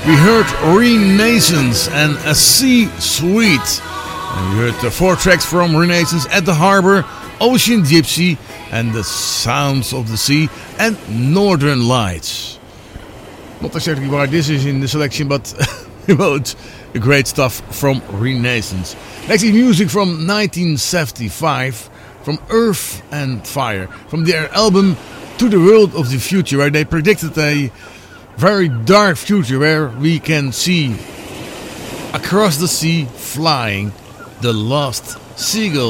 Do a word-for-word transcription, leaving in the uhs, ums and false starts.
We heard Renaissance and A Sea Suite. And we heard the four tracks from Renaissance: At the Harbor, Ocean Gypsy, and The Sounds of the Sea, and Northern Lights. Not exactly why this is in the selection, but well, it's great stuff from Renaissance. Next is music from nineteen seventy-five, from Earth and Fire, from their album To the World of the Future, where they predicted a very dark future where we can see across the sea flying the lost seagull.